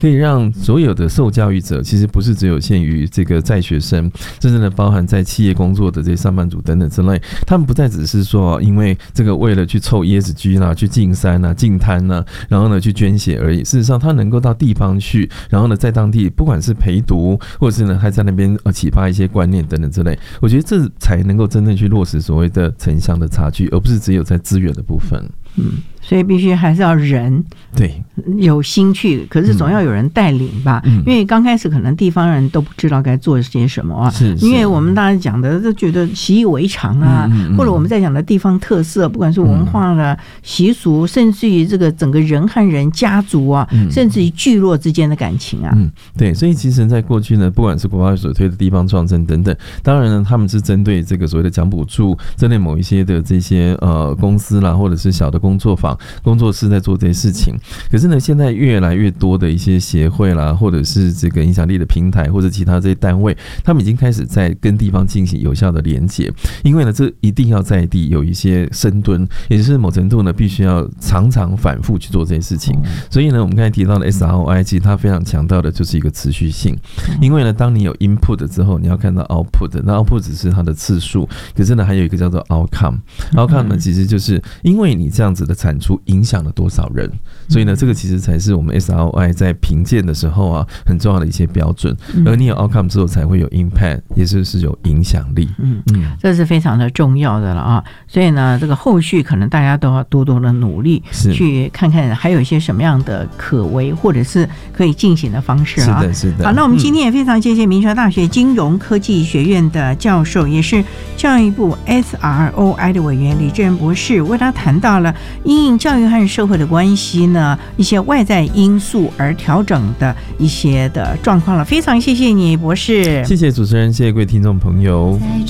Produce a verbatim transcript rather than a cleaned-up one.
可以让所有的受教育者，其实不是只有限于这个在学生，真正的包含在企业工作的这些上班族等等之类，他们不再只是说因为这个为了去凑椰子居啦、去进山啊、进滩啊，然后呢去捐血而已。事实上，他能够到地方去，然后呢在当地不管是陪读，或者是呢还在那边呃启发一些观念等等之类，我觉得这才能够真正去落实所谓的城乡的差距，而不是只有在资源的部分。 嗯，所以必须还是要人对有心去，可是总要有人带领吧、嗯、因为刚开始可能地方人都不知道该做些什么啊，是是因为我们大家讲的都觉得习以为常啊、嗯嗯、或者我们在讲的地方特色，不管是文化啦、习俗，甚至于这个整个人和人家族啊、嗯、甚至于聚落之间的感情啊、 嗯、对，所以其实在过去呢，不管是国发会所推的地方创生等等，当然呢他们是针对这个所谓的奖补助，针对某一些的这些呃公司啦，或者是小的工作坊工作室在做这些事情。可是呢现在越来越多的一些协会啦，或者是这个影响力的平台，或者其他这些单位，他们已经开始在跟地方进行有效的连结。因为呢这一定要在地有一些深蹲，也就是某程度呢必须要常常反复去做这些事情。所以呢我们刚才提到的 S R O I， 其实它非常强调的就是一个持续性。因为呢当你有 input 之后，你要看到 output， 那 output 只是它的次数，可是呢还有一个叫做 outcome。 outcome 呢其实就是因为你这样子的产出影响了多少人，所以呢这个其实才是我们 S R O I 在评鉴的时候啊很重要的一些标准。而你有 outcome 之后才会有 impact， 也就是有影响力。嗯嗯，这是非常的重要的了啊。所以呢这个后续可能大家都要多多的努力，去看看还有一些什么样的可为或者是可以进行的方式啊。 是的是的。 好，那我们今天也非常谢谢明传大学金融科技学院的教授，也是教育部 S R O I 的委员李志仁博士，为他谈到了因应教育和社会的关系呢，一些外在因素而调整的一些的状况了。非常谢谢你博士。 谢谢主持人，谢谢各位听众朋友。在